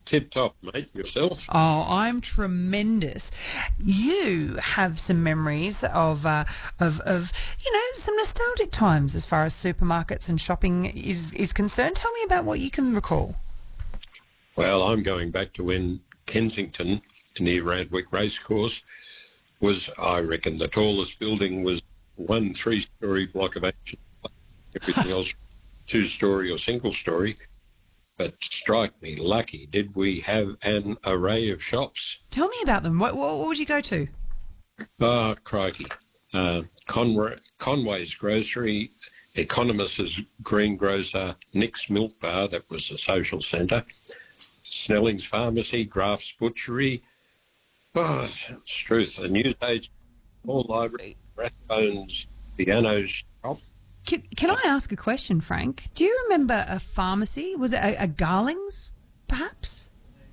Tip-top, mate. Yourself? Oh, I'm tremendous. You have some memories of some nostalgic times as far as supermarkets and shopping is concerned. Tell me about what you can recall. Well, I'm going back to when Kensington, near Randwick Racecourse, was, I reckon, the tallest building was one three-storey block of ancient. Everything else, two-storey or single-storey. But strike me lucky, did we have an array of shops? Tell me about them. What would you go to? Ah, crikey. Conway's Grocery, Economist's Greengrocer, Nick's Milk Bar, that was the social centre, Snelling's Pharmacy, Graft's Butchery, Struth, the Newsage, Small Library, Rathbone's Piano Shop. Can I ask a question, Frank? Do you remember a pharmacy? Was it a Garling's, perhaps?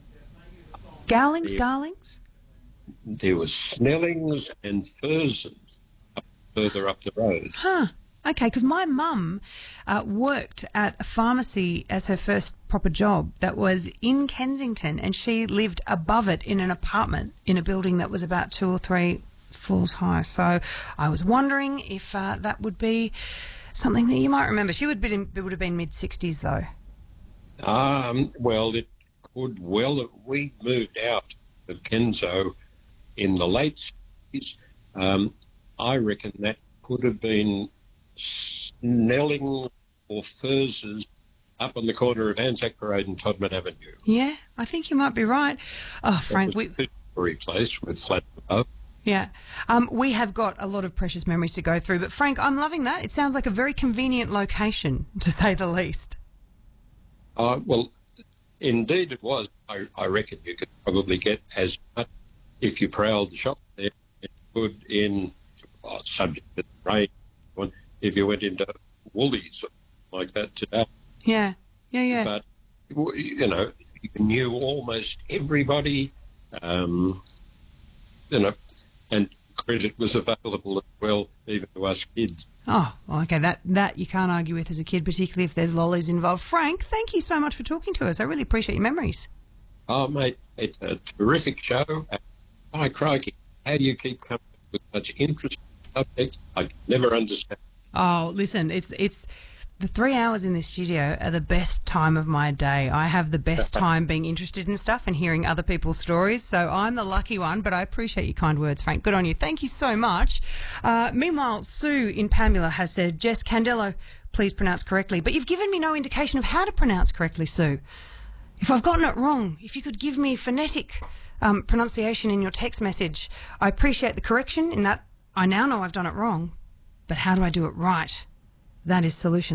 Garling's? There was Snelling's and Thurston's further up the road. Huh. Okay, because my mum worked at a pharmacy as her first proper job that was in Kensington, and she lived above it in an apartment in a building that was about 2 or 3 floors high. So I was wondering if that would be something that you might remember. She would have been mid-60s, though. Well, it could well. We moved out of Kenzo in the late 60s. I reckon that could have been Snelling or Thurs's up on the corner of Anzac Road and Todman Avenue. Yeah, I think you might be right. Oh, Frank, a two-storey place with flat above. Yeah. We have got a lot of precious memories to go through, but Frank, I'm loving that. It sounds like a very convenient location, to say the least. Well, indeed it was. I reckon you could probably get as much if you prowled the shop there as you could in, subject to the rain, if you went into Woolies like that today. Yeah. But, you knew almost everybody, and credit was available as well, even to us kids. Oh, well, okay, that you can't argue with as a kid, particularly if there's lollies involved. Frank, thank you so much for talking to us. I really appreciate your memories. Oh, mate, it's a terrific show. My crikey, how do you keep coming up with such interesting subjects? I never understand. Oh, listen, it's the 3 hours in this studio are the best time of my day. I have the best time being interested in stuff and hearing other people's stories. So I'm the lucky one, but I appreciate your kind words, Frank. Good on you. Thank you so much. Meanwhile, Sue in Pamela has said, Jess Candello, please pronounce correctly. But you've given me no indication of how to pronounce correctly, Sue. If I've gotten it wrong, if you could give me phonetic pronunciation in your text message, I appreciate the correction in that I now know I've done it wrong. But how do I do it right? That is solution.